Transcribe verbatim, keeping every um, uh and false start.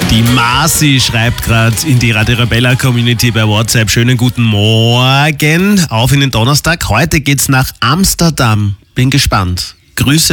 Die Marci schreibt gerade in die Radio Arabella Community bei WhatsApp: Schönen guten Morgen, auf in den Donnerstag. Heute geht's nach Amsterdam. Bin gespannt. Grüße